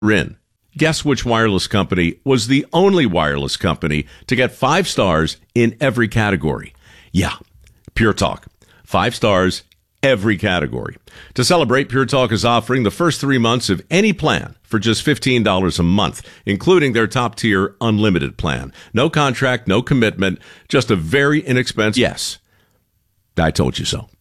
Rin. Guess which wireless company was the only wireless company to get 5 stars in every category? Yeah, Pure Talk. 5 stars, every category. To celebrate, Pure Talk is offering the first 3 months of any plan for just $15 a month, including their top-tier unlimited plan. No contract, no commitment, just a very inexpensive... Yes, I told you so.